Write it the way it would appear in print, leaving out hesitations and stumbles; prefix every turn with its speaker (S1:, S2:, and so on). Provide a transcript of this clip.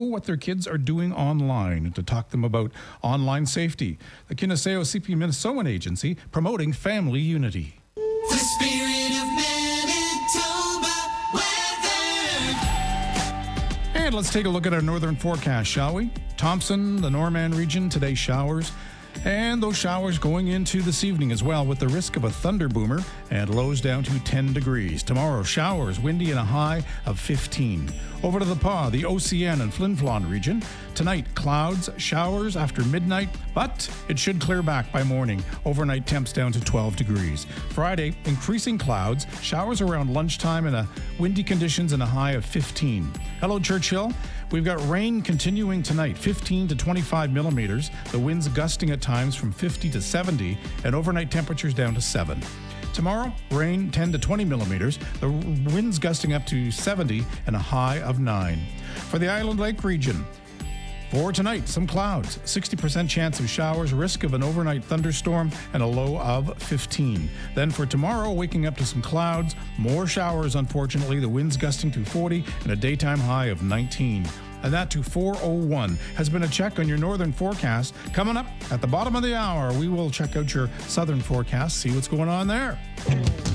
S1: what their kids are doing online and to talk to them about online safety. The Kineseo CP Minnesotan Agency promoting family unity.
S2: The spirit of Manitoba weather.
S1: And let's take a look at our northern forecast, shall we? Thompson, the Norman region, today showers. And those showers going into this evening as well, with the risk of a thunder boomer and lows down to 10 degrees. Tomorrow, showers, windy and a high of 15. Over to the PA, the OCN and Flin Flon region. Tonight, clouds, showers after midnight, but it should clear back by morning. Overnight temps down to 12 degrees. Friday, increasing clouds, showers around lunchtime and windy conditions and a high of 15. Hello, Churchill. We've got rain continuing tonight, 15 to 25 millimeters. The winds gusting at times from 50 to 70, and overnight temperatures down to 7. Tomorrow, rain 10 to 20 millimeters. The winds gusting up to 70 and a high of 9. For the Island Lake region, for tonight, some clouds, 60% chance of showers, risk of an overnight thunderstorm, and a low of 15. Then for tomorrow, waking up to some clouds, more showers, unfortunately, the winds gusting to 40 and a daytime high of 19. And that to 4:01 has been a check on your northern forecast. Coming up at the bottom of the hour, we will check out your southern forecast, see what's going on there.